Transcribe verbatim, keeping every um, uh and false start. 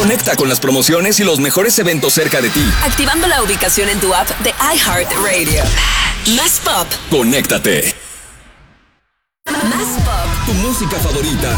Conecta con las promociones y los mejores eventos cerca de ti. Activando la ubicación en tu app de iHeartRadio. Más pop. Conéctate. Más pop. Tu música favorita.